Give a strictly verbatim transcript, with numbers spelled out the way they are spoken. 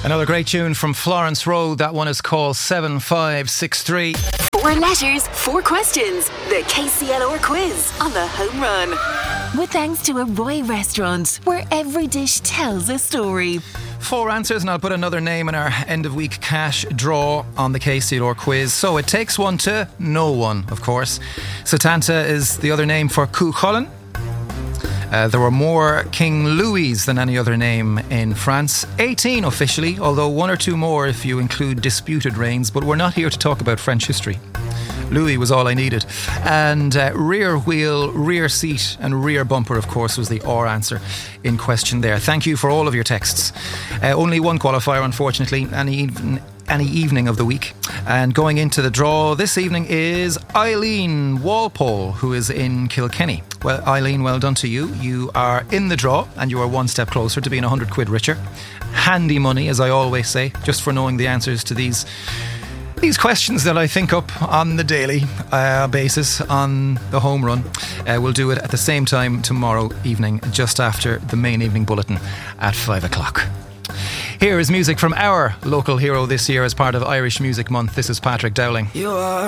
Another great tune from Florence Road. That one is called seven five six three. Four letters, four questions. The K C L R quiz on the Home Run. With thanks to a Roy restaurant, where every dish tells a story. Four answers, and I'll put another name in our end of week cash draw on the K C L R quiz. So it takes one to know one, of course. Setanta is the other name for Cuchulainn. Uh, there were more King Louis than any other name in France. eighteen officially, although one or two more if you include disputed reigns. But we're not here to talk about French history. Louis was all I needed. And uh, rear wheel, rear seat and rear bumper, of course, was the R answer in question there. Thank you for all of your texts. Uh, only one qualifier, unfortunately, any, even, any evening of the week. And going into the draw this evening is Eileen Walpole, who is in Kilkenny. Well, Eileen, well done to you. You are in the draw and you are one step closer to being one hundred quid richer. Handy money, as I always say, just for knowing the answers to these These questions that I think up on the daily uh, basis on the Home Run. Uh, we'll do it at the same time tomorrow evening, just after the main evening bulletin at five o'clock. Here is music from our local hero this year as part of Irish Music Month. This is Patrick Dowling. You are